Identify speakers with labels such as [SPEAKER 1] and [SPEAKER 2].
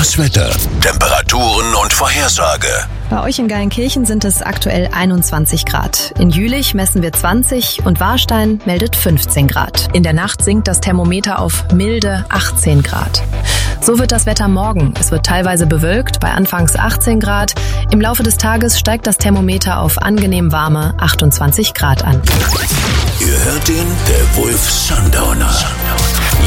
[SPEAKER 1] Das Wetter, Temperaturen und Vorhersage.
[SPEAKER 2] Bei euch in Geilenkirchen sind es aktuell 21 Grad. In Jülich messen wir 20 und Warstein meldet 15 Grad. In der Nacht sinkt das Thermometer auf milde 18 Grad. So wird das Wetter morgen. Es wird teilweise bewölkt, bei anfangs 18 Grad. Im Laufe des Tages steigt das Thermometer auf angenehm warme 28 Grad an.
[SPEAKER 1] Ihr hört ihn, der Wolf Sundowner.